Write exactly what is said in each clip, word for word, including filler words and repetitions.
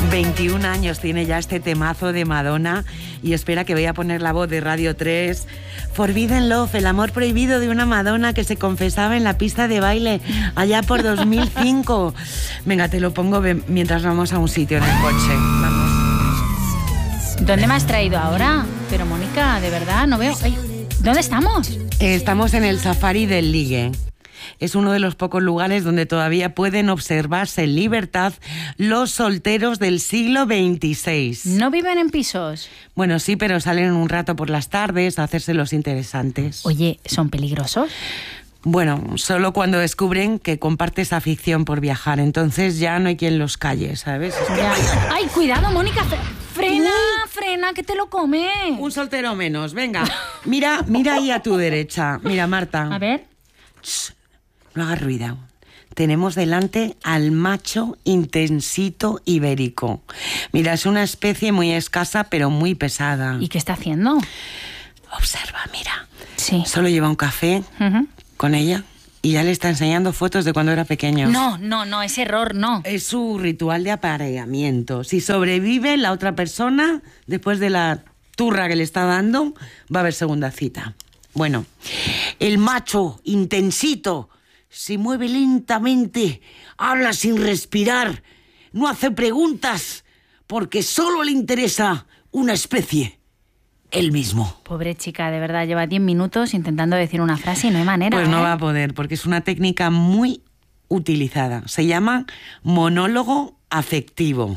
veintiún años tiene ya este temazo de Madonna y espera que voy a poner la voz de Radio tres. Forbidden Love, el amor prohibido de una Madonna que se confesaba en la pista de baile allá por dos mil cinco. Venga, te lo pongo mientras vamos a un sitio en el coche. Vamos. ¿Dónde me has traído ahora? Pero Mónica, de verdad, no veo... Ay, ¿dónde estamos? Estamos en el Safari del Ligue. Es uno de los pocos lugares donde todavía pueden observarse en libertad los solteros del siglo veintiséis. ¿No viven en pisos? Bueno, sí, pero salen un rato por las tardes a hacerse los interesantes. Oye, ¿son peligrosos? Bueno, solo cuando descubren que compartes afición por viajar. Entonces ya no hay quien los calle, ¿sabes? Es que... Ya. ¡Ay, cuidado, Mónica! ¡Frena, uh, frena, que te lo come! Un soltero menos, venga. Mira, mira ahí a tu derecha. Mira, Marta. A ver. Shh. No hagas ruido. Tenemos delante al macho intensito ibérico. Mira, es una especie muy escasa, pero muy pesada. ¿Y qué está haciendo? Observa, mira. Sí. Solo lleva un café uh-huh. con ella y ya le está enseñando fotos de cuando era pequeño. No, no, no, ese error no. Es su ritual de apareamiento. Si sobrevive la otra persona, después de la turra que le está dando, va a haber segunda cita. Bueno, el macho intensito se mueve lentamente, habla sin respirar, no hace preguntas, porque solo le interesa una especie, él mismo. Pobre chica, de verdad, lleva diez minutos intentando decir una frase y no hay manera. Pues no ¿eh? va a poder, porque es una técnica muy utilizada. Se llama monólogo afectivo.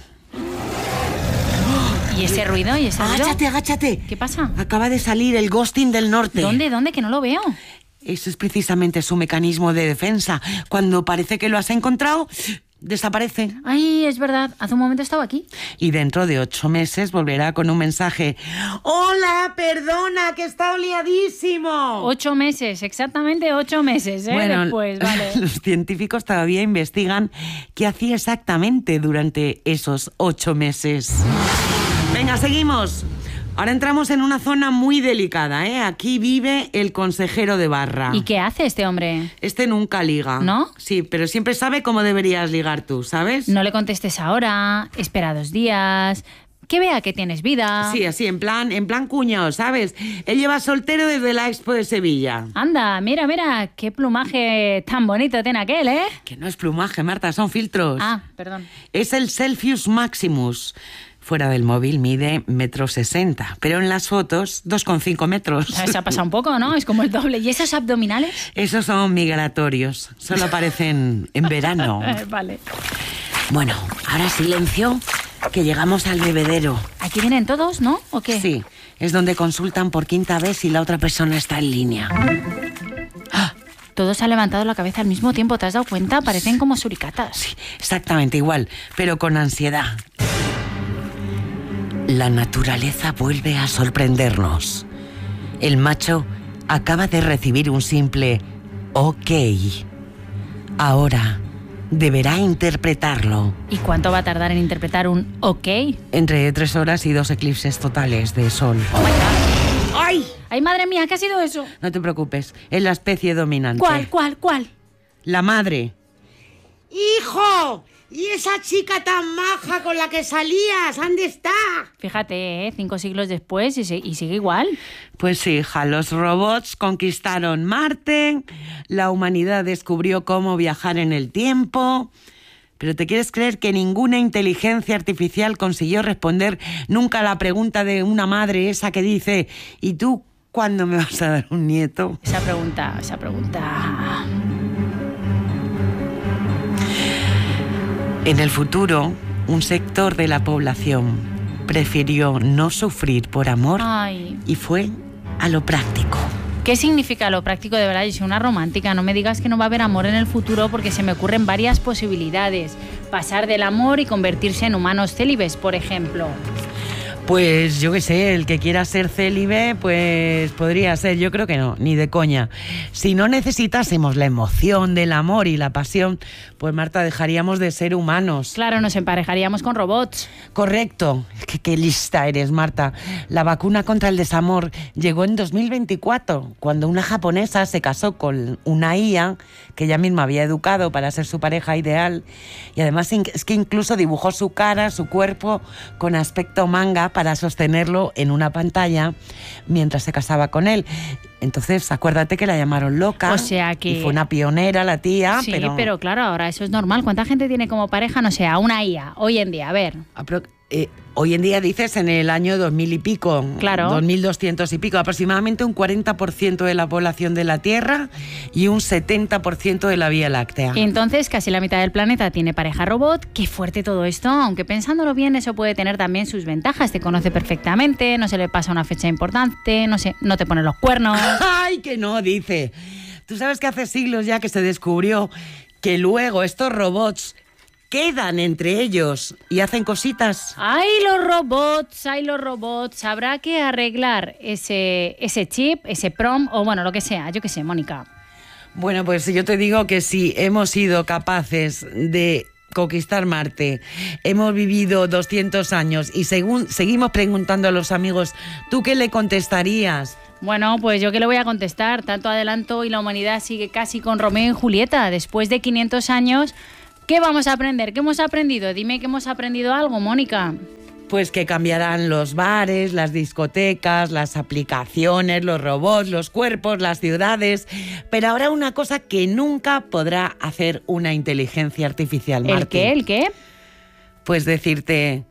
¿Y ese ruido? ¿Y ese ruido? Agáchate, agáchate. ¿Qué pasa? Acaba de salir el ghosting del norte. ¿Dónde? ¿Dónde? Que no lo veo. Eso es precisamente su mecanismo de defensa. Cuando parece que lo has encontrado, desaparece. Ay, es verdad. Hace un momento estaba aquí. Y dentro de ocho meses volverá con un mensaje. ¡Hola, perdona, que está liadísimo! Ocho meses, exactamente ocho meses, ¿eh? Bueno, después, vale. Los científicos todavía investigan qué hacía exactamente durante esos ocho meses. Venga, seguimos. Ahora entramos en una zona muy delicada, ¿eh? Aquí vive el consejero de barra. ¿Y qué hace este hombre? Este nunca liga. ¿No? Sí, pero siempre sabe cómo deberías ligar tú, ¿sabes? No le contestes ahora, espera dos días, que vea que tienes vida. Sí, así, en plan, en plan cuñado, ¿sabes? Él lleva soltero desde la Expo de Sevilla. Anda, mira, mira, qué plumaje tan bonito tiene aquel, ¿eh? Que no es plumaje, Marta, son filtros. Ah, perdón. Es el Celsius Maximus. Fuera del móvil mide metro sesenta, pero en las fotos dos coma cinco metros. Se ha pasado un poco, ¿no? Es como el doble. ¿Y esos abdominales? Esos son migratorios, solo aparecen en verano. Vale. Bueno, ahora silencio, que llegamos al bebedero. Aquí vienen todos, ¿no? ¿O qué? Sí, es donde consultan por quinta vez si la otra persona está en línea. ¡Ah! Todos han levantado la cabeza al mismo tiempo, ¿te has dado cuenta? Parecen como suricatas. Sí, exactamente igual, pero con ansiedad. La naturaleza vuelve a sorprendernos. El macho acaba de recibir un simple OK. Ahora deberá interpretarlo. ¿Y cuánto va a tardar en interpretar un OK? Entre tres horas y dos eclipses totales de sol. ¡Oh, my God! ¡Ay! ¡Ay, madre mía! ¿Qué ha sido eso? No te preocupes, es la especie dominante. ¿Cuál, cuál, cuál? La madre. ¡Hijo! ¿Y esa chica tan maja con la que salías? ¿Dónde está? Fíjate, ¿eh? Cinco siglos después y, se, y sigue igual. Pues hija, los robots conquistaron Marte, la humanidad descubrió cómo viajar en el tiempo, pero ¿te quieres creer que ninguna inteligencia artificial consiguió responder nunca a la pregunta de una madre esa que dice ¿y tú cuándo me vas a dar un nieto? Esa pregunta, esa pregunta... En el futuro, un sector de la población prefirió no sufrir por amor Ay. y fue a lo práctico. ¿Qué significa lo práctico de verdad? Yo soy una romántica, no me digas que no va a haber amor en el futuro porque se me ocurren varias posibilidades. Pasar del amor y convertirse en humanos célibes, por ejemplo. Pues yo qué sé, el que quiera ser célibe, pues podría ser, yo creo que no, ni de coña. Si no necesitásemos la emoción del amor y la pasión, pues Marta, dejaríamos de ser humanos. Claro, nos emparejaríamos con robots. Correcto. Qué, qué lista eres, Marta. La vacuna contra el desamor llegó en dos mil veinticuatro, cuando una japonesa se casó con una I A que ella misma había educado para ser su pareja ideal, y además es que incluso dibujó su cara, su cuerpo, con aspecto manga para sostenerlo en una pantalla mientras se casaba con él. Entonces, acuérdate que la llamaron loca. O sea que... Y fue una pionera la tía, sí, pero... pero claro, ahora eso es normal. ¿Cuánta gente tiene como pareja, no sé, a una I A hoy en día? A ver... Apro- eh, hoy en día dices en el año dos mil y pico, claro. dos mil doscientos y pico, aproximadamente un cuarenta por ciento de la población de la Tierra y un setenta por ciento de la Vía Láctea. Entonces, casi la mitad del planeta tiene pareja robot. Qué fuerte todo esto, aunque pensándolo bien, eso puede tener también sus ventajas. Te conoce perfectamente, no se le pasa una fecha importante, no sé, no te pone los cuernos. ¡Ay, que no! Dice. Tú sabes que hace siglos ya que se descubrió que luego estos robots quedan entre ellos y hacen cositas. ¡Ay, los robots! ¡Ay, los robots! Habrá que arreglar ese, ese chip, ese prom, o bueno, lo que sea. Yo qué sé, Mónica. Bueno, pues yo te digo que si hemos sido capaces de conquistar Marte, hemos vivido doscientos años y según, seguimos preguntando a los amigos, ¿tú qué le contestarías? Bueno, pues yo qué le voy a contestar. Tanto adelanto y la humanidad sigue casi con Romeo y Julieta. Después de quinientos años... ¿Qué vamos a aprender? ¿Qué hemos aprendido? Dime que hemos aprendido algo, Mónica. Pues que cambiarán los bares, las discotecas, las aplicaciones, los robots, los cuerpos, las ciudades. Pero ahora una cosa que nunca podrá hacer una inteligencia artificial, Marti. ¿El qué? ¿El qué? Pues decirte,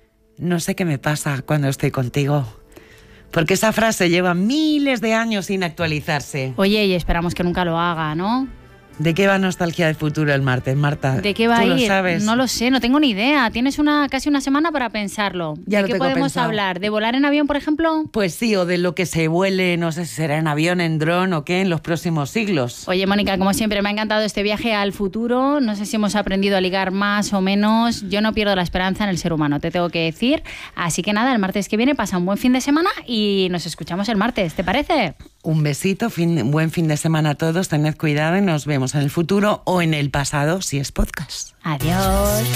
no sé qué me pasa cuando estoy contigo. Porque esa frase lleva miles de años sin actualizarse. Oye, y esperamos que nunca lo haga, ¿no? ¿De qué va Nostalgia del Futuro el martes, Marta? ¿De qué va a ¿Tú ir? lo sabes? No lo sé, no tengo ni idea. Tienes una casi una semana para pensarlo. Ya ¿De lo qué tengo podemos pensado. hablar? ¿De volar en avión, por ejemplo? Pues sí, o de lo que se vuele, no sé si será en avión, en dron o qué, en los próximos siglos. Oye, Mónica, como siempre, me ha encantado este viaje al futuro. No sé si hemos aprendido a ligar más o menos. Yo no pierdo la esperanza en el ser humano, te tengo que decir. Así que nada, el martes que viene pasa un buen fin de semana y nos escuchamos el martes, ¿te parece? Un besito, fin, buen fin de semana a todos, tened cuidado y nos vemos en el futuro o en el pasado si es podcast. Adiós.